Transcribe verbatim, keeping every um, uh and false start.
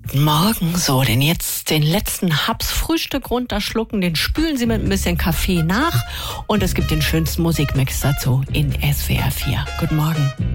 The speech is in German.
Morgen, so, denn jetzt den letzten Haps Frühstück runterschlucken, den spülen Sie mit ein bisschen Kaffee nach und es gibt den schönsten Musikmix dazu in S W R vier. Guten Morgen.